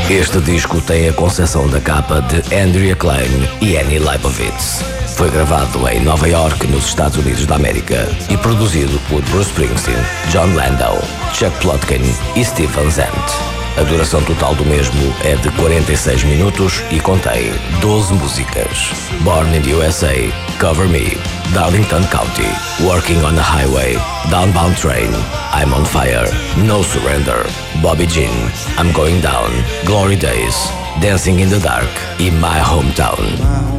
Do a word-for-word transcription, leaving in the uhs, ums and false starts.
Este disco tem a concepção da capa de Andrea Klein e Annie Leibovitz. Foi gravado em Nova York, nos Estados Unidos da América, e produzido por Bruce Springsteen, John Landau, Chuck Plotkin e Steve Van Zandt. A duração total do mesmo é de quarenta e seis minutos e contém doze músicas. Born in the U S A, Cover Me, Darlington County, Working on a Highway, Downbound Train, I'm on Fire, No Surrender, Bobby Jean, I'm Going Down, Glory Days, Dancing in the Dark e My Hometown.